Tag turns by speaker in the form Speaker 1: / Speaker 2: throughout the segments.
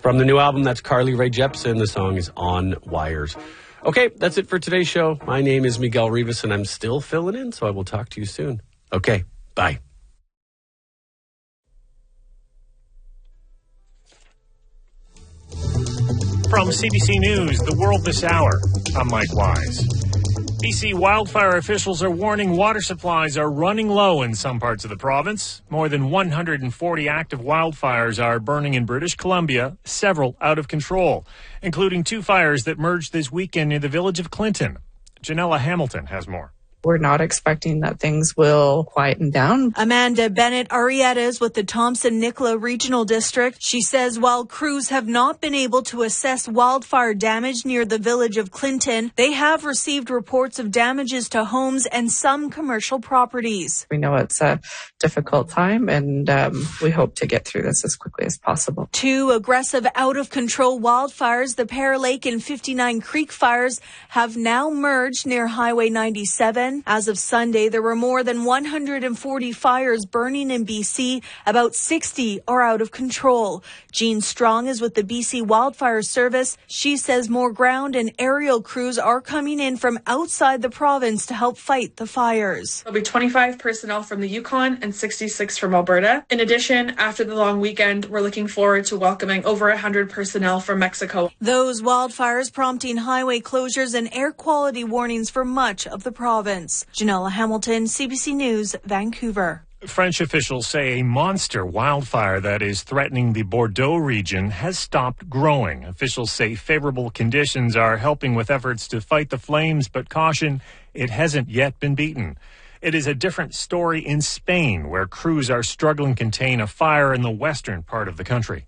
Speaker 1: From the new album, that's Carly Rae Jepsen. The song is On Wires. Okay, that's it for today's show. My name is Miguel Rivas, and I'm still filling in, so I will talk to you soon. Okay, bye.
Speaker 2: From CBC News, The World This Hour, I'm Mike Wise. BC wildfire officials are warning water supplies are running low in some parts of the province. More than 140 active wildfires are burning in British Columbia, several out of control, including 2 fires that merged this weekend near the village of Clinton. Janella Hamilton has more.
Speaker 3: We're not expecting that things will quieten down.
Speaker 4: Amanda Bennett Arrieta with the Thompson-Nicola Regional District. She says while crews have not been able to assess wildfire damage near the village of Clinton, they have received reports of damages to homes and some commercial properties.
Speaker 3: We know it's a difficult time, and we hope to get through this as quickly as possible.
Speaker 4: 2 aggressive out-of-control wildfires, the Pear Lake and 59 Creek fires, have now merged near Highway 97. As of Sunday, there were more than 140 fires burning in BC. About 60 are out of control. Jean Strong is with the BC Wildfire Service. She says more ground and aerial crews are coming in from outside the province to help fight the fires.
Speaker 5: There'll be 25 personnel from the Yukon and 66 from Alberta. In addition, after the long weekend, we're looking forward to welcoming over 100 personnel from Mexico.
Speaker 4: Those wildfires prompting highway closures and air quality warnings for much of the province. Janella Hamilton, CBC News, Vancouver.
Speaker 2: French officials say a monster wildfire that is threatening the Bordeaux region has stopped growing. Officials say favorable conditions are helping with efforts to fight the flames, but caution, it hasn't yet been beaten. It is a different story in Spain, where crews are struggling to contain a fire in the western part of the country.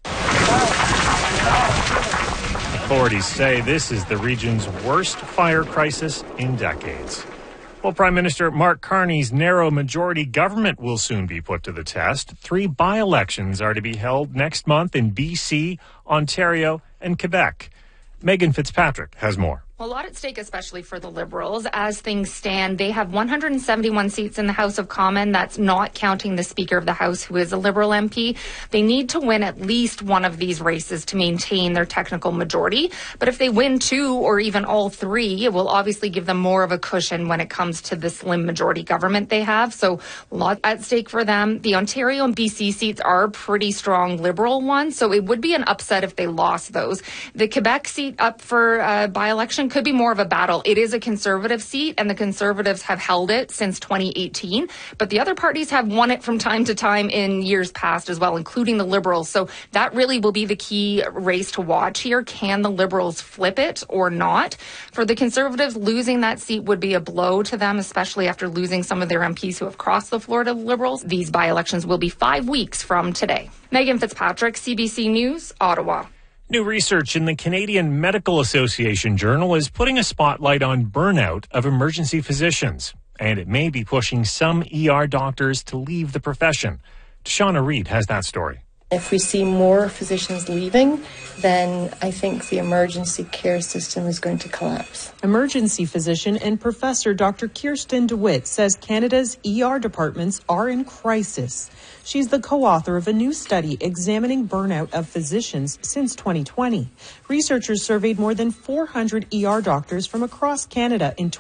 Speaker 2: Authorities say this is the region's worst fire crisis in decades. Well, Prime Minister Mark Carney's narrow majority government will soon be put to the test. 3 by-elections are to be held next month in BC, Ontario, and Quebec. Megan Fitzpatrick has more.
Speaker 6: Well, a lot at stake, especially for the Liberals. As things stand, they have 171 seats in the House of Commons. That's not counting the Speaker of the House, who is a Liberal MP. They need to win at least one of these races to maintain their technical majority. But if they win 2 or even all 3, it will obviously give them more of a cushion when it comes to the slim majority government they have. So a lot at stake for them. The Ontario and BC seats are pretty strong Liberal ones, so it would be an upset if they lost those. The Quebec seat up for by-election could be more of a battle. It is a Conservative seat, and the Conservatives have held it since 2018, but the other parties have won it from time to time in years past as well, including the Liberals. So that really will be the key race to watch here. Can the Liberals flip it or not? For the Conservatives, losing that seat would be a blow to them, especially after losing some of their MPs who have crossed the floor to the Liberals. These by-elections will be 5 weeks from today. Megan Fitzpatrick, CBC News, Ottawa.
Speaker 2: New research in the Canadian Medical Association Journal is putting a spotlight on burnout of emergency physicians, and it may be pushing some ER doctors to leave the profession. Shauna Reid has that story.
Speaker 7: If we see more physicians leaving, then I think the emergency care system is going to collapse.
Speaker 8: Emergency physician and professor Dr. Kirsten DeWitt says Canada's ER departments are in crisis. She's the co-author of a new study examining burnout of physicians since 2020. Researchers surveyed more than 400 ER doctors from across Canada in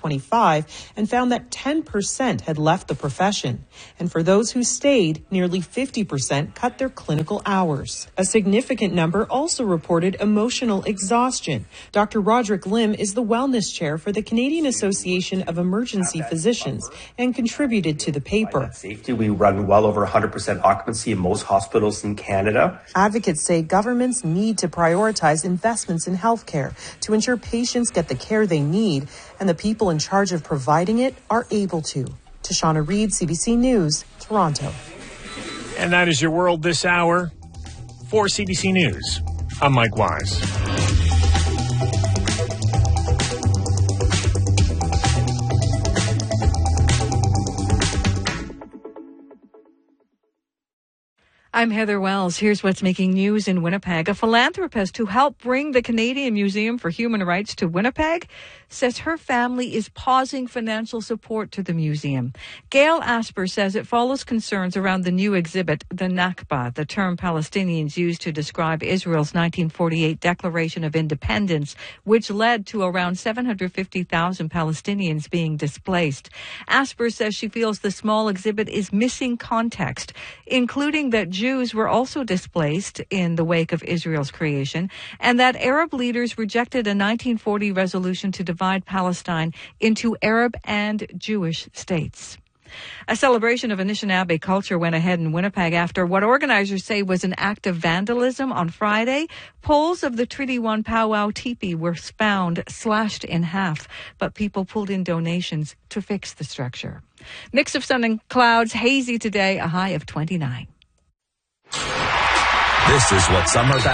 Speaker 8: 2025 and found that 10% had left the profession. And for those who stayed, nearly 50% cut their clinical hours. A significant number also reported emotional exhaustion. Dr. Roderick Lim is the wellness chair for the Canadian Association of Emergency Physicians and contributed to the paper.
Speaker 9: Safety, we run well over 100% occupancy in most hospitals in Canada.
Speaker 8: Advocates say governments need to prioritize investments in healthcare to ensure patients get the care they need and the people in charge of providing it are able to. Tashana Reid, CBC News, Toronto.
Speaker 2: And that is your world this hour. For CBC News, I'm Mike Wise.
Speaker 10: I'm Heather Wells. Here's what's making news in Winnipeg. A philanthropist who helped bring the Canadian Museum for Human Rights to Winnipeg says her family is pausing financial support to the museum. Gail Asper says it follows concerns around the new exhibit, the Nakba, the term Palestinians used to describe Israel's 1948 Declaration of Independence, which led to around 750,000 Palestinians being displaced. Asper says she feels the small exhibit is missing context, including that Jews were also displaced in the wake of Israel's creation, and that Arab leaders rejected a 1940 resolution to divide Palestine into Arab and Jewish states. A celebration of Anishinaabe culture went ahead in Winnipeg after what organizers say was an act of vandalism on Friday. Poles of the Treaty 1 powwow teepee were found slashed in half, but people pulled in donations to fix the structure. Mix of sun and clouds, hazy today, a high of 29.
Speaker 11: This is what summer